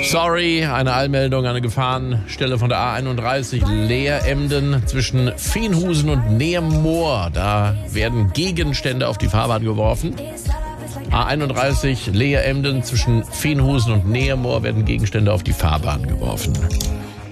Sorry, eine Eilmeldung, eine Gefahrenstelle von der A31 Leer-Emden zwischen Veenhusen und Nehemoor. Da werden Gegenstände auf die Fahrbahn geworfen. A31 Leer-Emden zwischen Veenhusen und Nehemoor werden Gegenstände auf die Fahrbahn geworfen.